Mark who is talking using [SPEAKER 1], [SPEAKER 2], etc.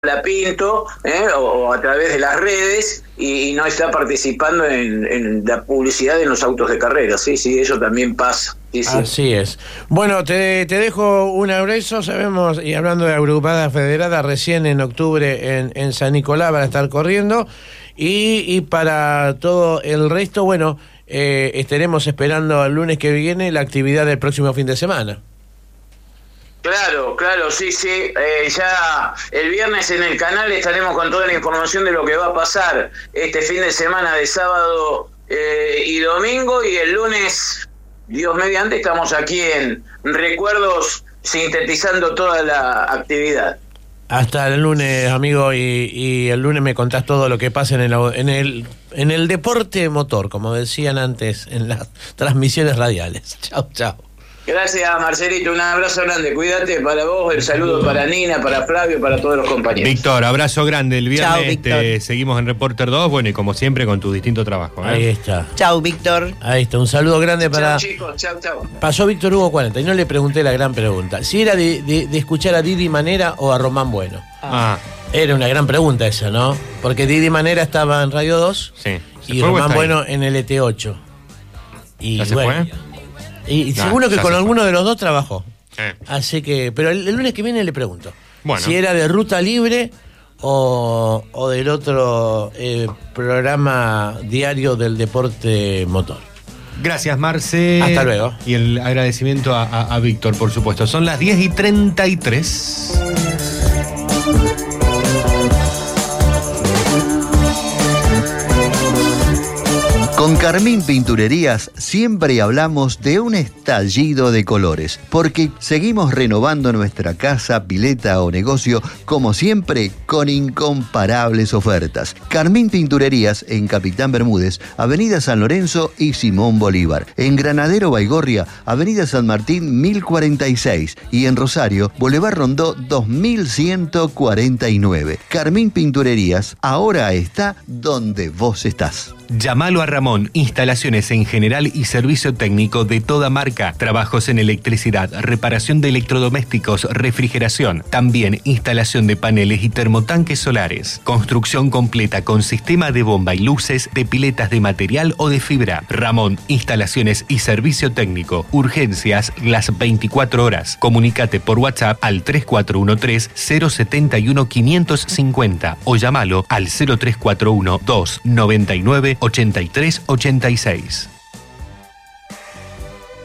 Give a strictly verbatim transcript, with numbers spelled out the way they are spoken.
[SPEAKER 1] la Pinto, ¿eh? o, o a través de las redes, y, y no está participando en, en la publicidad en los autos de carrera. Sí, sí, eso también pasa. Sí, sí.
[SPEAKER 2] Así es. Bueno, te, te dejo un abrazo, sabemos, y hablando de agrupada federada, recién en octubre en, en San Nicolás van a estar corriendo, y, y para todo el resto, bueno, eh, estaremos esperando el lunes que viene la actividad del próximo fin de semana.
[SPEAKER 1] Claro, claro, sí, sí. Eh, ya el viernes en el canal estaremos con toda la información de lo que va a pasar este fin de semana de sábado eh, y domingo, y el lunes, Dios mediante, estamos aquí en Recuerdos sintetizando toda la actividad.
[SPEAKER 2] Hasta el lunes, amigo, y, y el lunes me contás todo lo que pasa en el, en el, en el deporte motor, como decían antes en las transmisiones radiales. Chau, chau.
[SPEAKER 1] Gracias, Marcelito, un abrazo grande, cuídate, para vos, el saludo para Nina, para Flavio, para todos los compañeros.
[SPEAKER 3] Víctor, abrazo grande, el viernes.
[SPEAKER 4] Chau, Víctor.
[SPEAKER 3] Te seguimos en Reporter dos, bueno, y como siempre con tu distinto trabajo, ¿eh?
[SPEAKER 2] Ahí está.
[SPEAKER 4] Chau, Víctor.
[SPEAKER 2] Ahí está, un saludo grande para...
[SPEAKER 1] Chau, chicos, chau, chau.
[SPEAKER 2] Pasó Víctor Hugo cuarenta y no le pregunté la gran pregunta, si era de, de, de escuchar a Didi Manera o a Román Bueno.
[SPEAKER 3] Ah,
[SPEAKER 2] Era una gran pregunta esa, ¿no? Porque Didi Manera estaba en Radio dos
[SPEAKER 3] sí. ¿Se
[SPEAKER 2] y
[SPEAKER 3] fue o
[SPEAKER 2] Román
[SPEAKER 3] está ahí?
[SPEAKER 2] Bueno en el E T ocho. Y
[SPEAKER 3] ¿Ya se
[SPEAKER 2] bueno,
[SPEAKER 3] fue?
[SPEAKER 2] Y, y
[SPEAKER 3] No,
[SPEAKER 2] seguro que
[SPEAKER 3] ya
[SPEAKER 2] con
[SPEAKER 3] se
[SPEAKER 2] alguno de los dos trabajó.
[SPEAKER 3] Eh.
[SPEAKER 2] Así que, pero el, el lunes que viene le pregunto
[SPEAKER 3] Bueno.
[SPEAKER 2] si era de Ruta Libre o, o del otro eh, programa diario del deporte motor.
[SPEAKER 3] Gracias, Marce.
[SPEAKER 2] Hasta luego.
[SPEAKER 3] Y el agradecimiento a, a, a Víctor, por supuesto. Son las diez y treinta y tres.
[SPEAKER 5] Con Carmín Pinturerías siempre hablamos de un estallido de colores, porque seguimos renovando nuestra casa, pileta o negocio, como siempre, con incomparables ofertas. Carmín Pinturerías en Capitán Bermúdez, Avenida San Lorenzo y Simón Bolívar. En Granadero Baigorria, Avenida San Martín mil cuarenta y seis. Y en Rosario, Boulevard Rondó dos mil ciento cuarenta y nueve. Carmín Pinturerías ahora está donde vos estás.
[SPEAKER 3] Llámalo a Ramón, instalaciones en general y servicio técnico de toda marca, trabajos en electricidad, reparación de electrodomésticos, refrigeración, también instalación de paneles y termotanques solares, construcción completa con sistema de bomba y luces, de piletas de material o de fibra. Ramón, instalaciones y servicio técnico, urgencias las veinticuatro horas. Comunícate por WhatsApp al tres cuatro uno tres cero siete uno cinco cinco cero o llámalo al cero tres cuatro uno dos nueve nueve ochenta y tres ochenta y seis.